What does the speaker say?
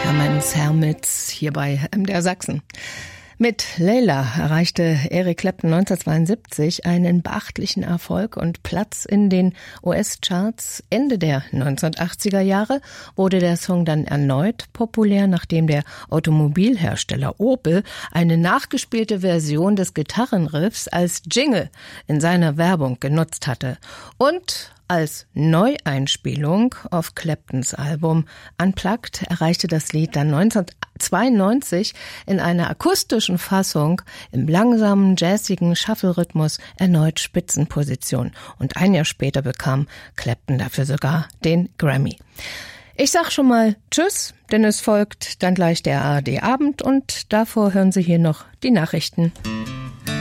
Hermanns Hermits hier bei MDR Sachsen. Mit Layla erreichte Eric Clapton 1972 einen beachtlichen Erfolg und Platz in den US-Charts. Ende der 1980er Jahre wurde der Song dann erneut populär, nachdem der Automobilhersteller Opel eine nachgespielte Version des Gitarrenriffs als Jingle in seiner Werbung genutzt hatte. Und als Neueinspielung auf Claptons Album Unplugged erreichte das Lied dann 1992 in einer akustischen Fassung im langsamen, jazzigen Shuffle-Rhythmus erneut Spitzenposition. Und ein Jahr später bekam Clapton dafür sogar den Grammy. Ich sag schon mal Tschüss, denn es folgt dann gleich der ARD-Abend und davor hören Sie hier noch die Nachrichten.